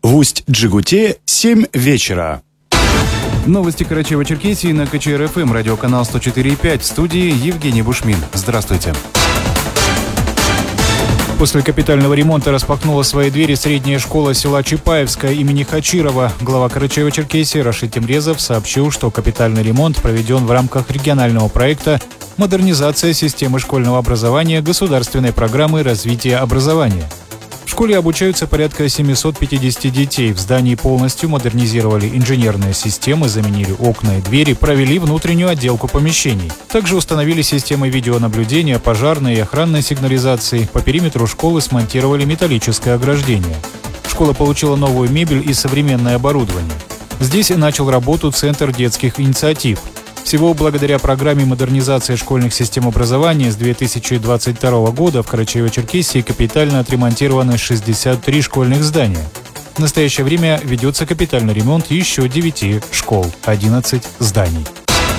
В Усть-Джигуте 7 вечера. Новости Карачаево-Черкесии на КЧР-ФМ, радиоканал 104.5, в студии Евгений Бушмин. Здравствуйте. После капитального ремонта распахнула свои двери средняя школа села Чапаевская имени Хачирова. Глава Карачаево-Черкесии Рашид Темрезов сообщил, что капитальный ремонт проведен в рамках регионального проекта «Модернизация системы школьного образования государственной программы развития образования». В школе обучаются порядка 750 детей. В здании полностью модернизировали инженерные системы, заменили окна и двери, провели внутреннюю отделку помещений. Также установили системы видеонаблюдения, пожарной и охранной сигнализации. По периметру школы смонтировали металлическое ограждение. Школа получила новую мебель и современное оборудование. Здесь начал работу Центр детских инициатив. Всего благодаря программе модернизации школьных систем образования с 2022 года в Карачаево-Черкесии капитально отремонтированы 63 школьных здания. В настоящее время ведется капитальный ремонт еще 9 школ, 11 зданий.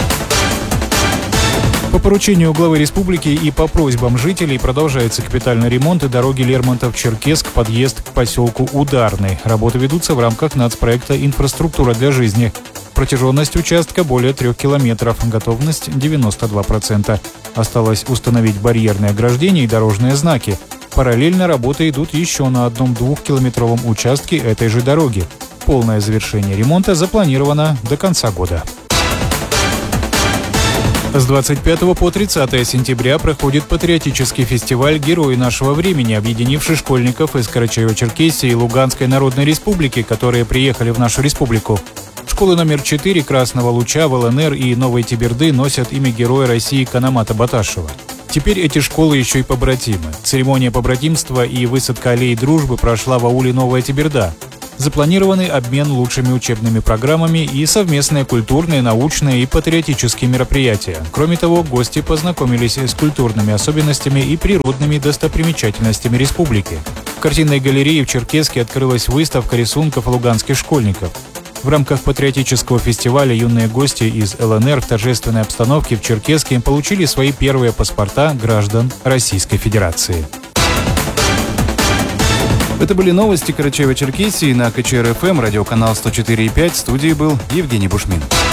По поручению главы республики и по просьбам жителей продолжается капитальный ремонт и дороги Лермонтов-Черкесск, подъезд к поселку Ударный. Работы ведутся в рамках нацпроекта «Инфраструктура для жизни». Протяженность участка более 3 километров, готовность 92%. Осталось установить барьерные ограждения и дорожные знаки. Параллельно работы идут еще на одном 2-километровом участке этой же дороги. Полное завершение ремонта запланировано до конца года. С 25 по 30 сентября проходит патриотический фестиваль «Герои нашего времени», объединивший школьников из Карачаево-Черкесии и Луганской Народной Республики, которые приехали в нашу республику. Школы номер 4 Красного Луча, ВЛНР и Новой Теберды носят имя Героя России Канамата Баташева. Теперь эти школы еще и побратимы. Церемония побратимства и высадка аллеи дружбы прошла в ауле Новая Теберда. Запланированы обмен лучшими учебными программами и совместные культурные, научные и патриотические мероприятия. Кроме того, гости познакомились с культурными особенностями и природными достопримечательностями республики. В картинной галерее в Черкесске открылась выставка рисунков луганских школьников. В рамках патриотического фестиваля юные гости из ЛНР в торжественной обстановке в Черкесске получили свои первые паспорта граждан Российской Федерации. Это были новости Карачаево-Черкесии на КЧР-ФМ, радиоканал 104.5. В студии был Евгений Бушмин.